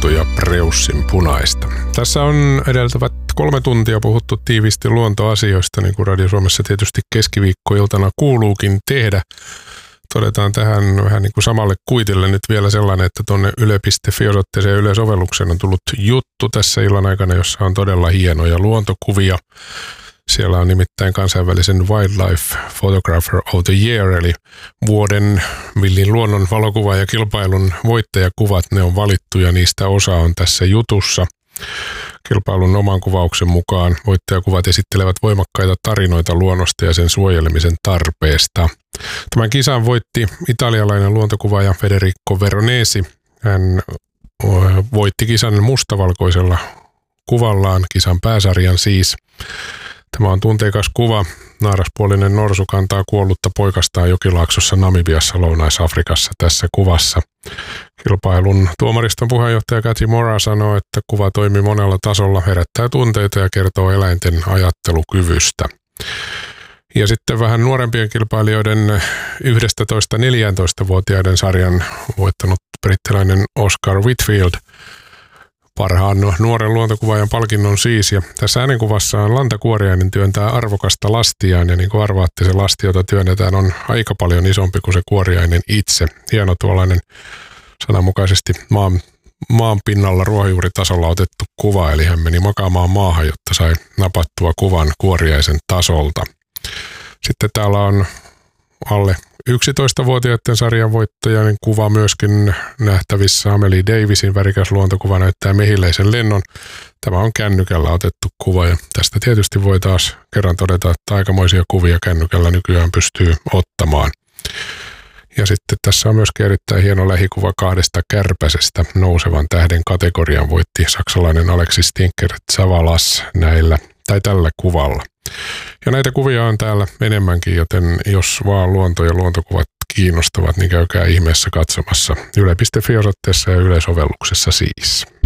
luonto ja preussin punaista. Tässä on edeltävät 3 tuntia puhuttu tiiviisti luontoasioista, niin kuin Radio Suomessa tietysti keskiviikkoiltana kuuluukin tehdä. Todetaan tähän vähän niin kuin samalle kuitille nyt vielä sellainen, että tuonne yle.fi-osoitteeseen Yle-sovelluksen on tullut juttu tässä illan aikana, jossa on todella hienoja luontokuvia. Siellä on nimittäin kansainvälisen Wildlife Photographer of the Year, eli vuoden villin luonnon valokuva- ja kilpailun voittajakuvat. Ne on valittu ja niistä osa on tässä jutussa. Kilpailun oman kuvauksen mukaan voittajakuvat esittelevät voimakkaita tarinoita luonnosta ja sen suojelemisen tarpeesta. Tämän kisan voitti italialainen luontokuvaaja Federico Veronesi. Hän voitti kisan mustavalkoisella kuvallaan, kisan pääsarjan siis. Tämä on tunteikas kuva. Naaraspuolinen norsu kantaa kuollutta poikastaan jokilaaksossa Namibiassa Lounais-Afrikassa tässä kuvassa. Kilpailun tuomariston puheenjohtaja Cathy Mora sanoo, että kuva toimii monella tasolla, herättää tunteita ja kertoo eläinten ajattelukyvystä. Ja sitten vähän nuorempien kilpailijoiden 11-14-vuotiaiden sarjan voittanut brittiläinen Oscar Whitfield parhaan nuoren luontokuvaajan palkinnon siis. Ja tässä äänenkuvassa lantakuoriainen työntää arvokasta lastiaan, ja niin kuin arvaatte, se lasti, jota työnnetään, on aika paljon isompi kuin se kuoriainen itse. Hieno tuollainen sananmukaisesti maan pinnalla ruohonjuuritasolla otettu kuva, eli hän meni makaamaan maahan, jotta sai napattua kuvan kuoriaisen tasolta. Sitten täällä on alle 11-vuotiaiden sarjan voittajan kuva myöskin nähtävissä. Amelie Davisin värikäs luontokuva näyttää mehiläisen lennon. Tämä on kännykällä otettu kuva, ja tästä tietysti voi taas kerran todeta, että aikamoisia kuvia kännykällä nykyään pystyy ottamaan. Ja sitten tässä on myöskin erittäin hieno lähikuva 2 kärpäsestä. Nousevan tähden kategorian voitti saksalainen Alexis Tinker-Savalas tällä kuvalla. Ja näitä kuvia on täällä enemmänkin, joten jos vaan luonto ja luontokuvat kiinnostavat, niin käykää ihmeessä katsomassa yle.fi-osoitteessa ja Yle-sovelluksessa siis.